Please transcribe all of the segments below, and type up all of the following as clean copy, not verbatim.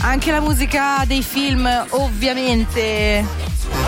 Anche la musica dei film ovviamente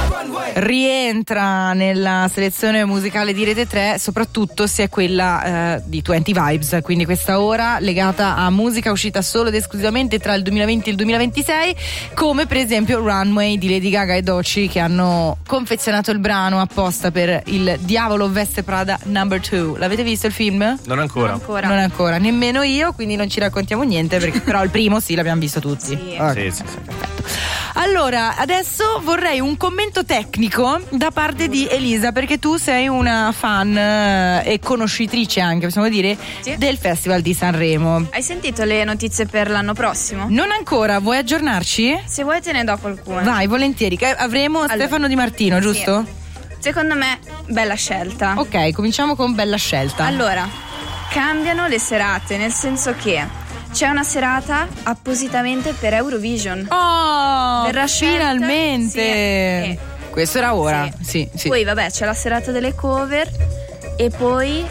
rientra nella selezione musicale di Rete 3, soprattutto se è quella di 20 Vibes, quindi questa ora legata a musica uscita solo ed esclusivamente tra il 2020 e il 2026, come per esempio Runway di Lady Gaga e Doechii, che hanno confezionato il brano apposta per il Diavolo Veste Prada number 2. L'avete visto il film? Non ancora. Non ancora, nemmeno io, quindi non ci raccontiamo niente, perché però il primo sì, l'abbiamo visto tutti. Sì. Okay. Sì. Perfetto. Allora, adesso vorrei un commento tecnico da parte di Elisa, perché tu sei una fan e conoscitrice anche, possiamo dire, sì, del Festival di Sanremo. Hai sentito le notizie per l'anno prossimo? Non ancora, vuoi aggiornarci? Se vuoi te ne do qualcuno. Vai, volentieri. Avremo Stefano Di Martino, giusto? Sì. Secondo me, bella scelta. Ok, cominciamo con bella scelta. Allora, cambiano le serate, nel senso che c'è una serata appositamente per Eurovision. Oh, Verrà scelta, finalmente! sì. Questo era ora. Sì. Poi vabbè, c'è la serata delle cover e poi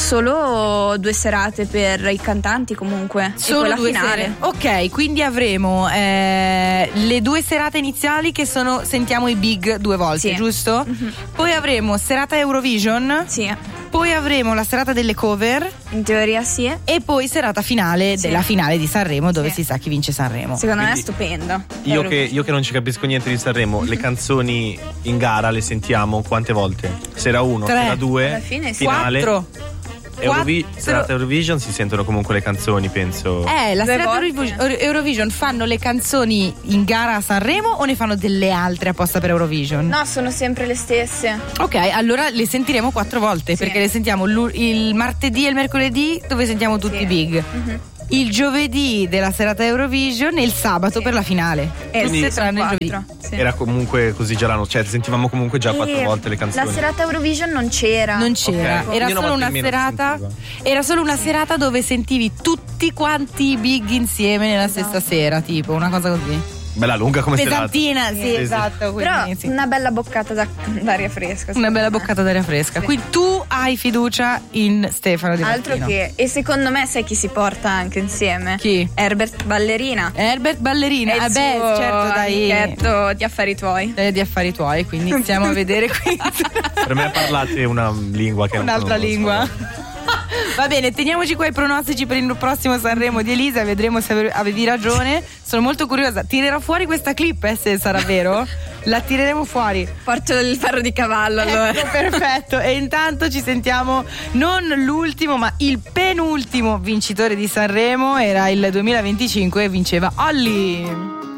solo 2 serate per i cantanti comunque. Solo e poi la 2 finale. sere. Ok, quindi avremo le 2 serate iniziali che sono sentiamo i big 2 volte, Sì. giusto? Mm-hmm. Poi avremo serata Eurovision. Sì, Poi avremo la serata delle cover in teoria sì. e poi serata finale Sì. della finale di Sanremo, dove Sì. si sa chi vince Sanremo. Secondo me è Quindi stupenda. Io che non ci capisco niente di Sanremo, le canzoni in gara le sentiamo quante volte? Sera 1, 3. sera 2, Alla fine sì. finale. 4. Serata Eurovision si sentono comunque le canzoni, penso. La 2 serata volte. Eurovision fanno le canzoni in gara a Sanremo o ne fanno delle altre apposta per Eurovision? No, sono sempre le stesse. Ok, allora le sentiremo 4 volte, Sì. perché le sentiamo il martedì e il mercoledì, dove sentiamo tutti i big. Mhm. Il giovedì della serata Eurovision e il sabato per la finale. Quindi Tutte tranne il giovedì. 4. Sì. Era comunque così già l'anno, cioè sentivamo comunque già 4 volte le canzoni. La serata Eurovision non c'era. Non c'era, Ok. era Io una solo volta una in meno serata. sentivo. Era solo una serata dove sentivi tutti quanti i big insieme nella stessa sera, tipo una cosa così. Bella lunga come serata. Pesantina, sì, Sì. esatto. Però Quindi, sì. una bella boccata d'aria fresca. Una bella secondo me. boccata d'aria fresca. Sì. Quindi tu hai fiducia in Stefano Di Altro Martino. che. E secondo me sai chi si porta anche insieme? Chi? Herbert Ballerina. Herbert Ballerina. E il Beh, suo certo, dai. amichetto di affari tuoi. Di affari tuoi, quindi iniziamo a vedere qui Per me parlate una lingua che un'altra non conosco. lingua. Va bene, teniamoci qua i pronostici per il prossimo Sanremo di Elisa e vedremo se avevi ragione. Sono molto curiosa. Tirerò fuori questa clip, se sarà vero. La tireremo fuori. Porto il ferro di cavallo allora. Ecco, perfetto. E intanto ci sentiamo non l'ultimo, ma il penultimo vincitore di Sanremo. Era il 2025 e vinceva Olly.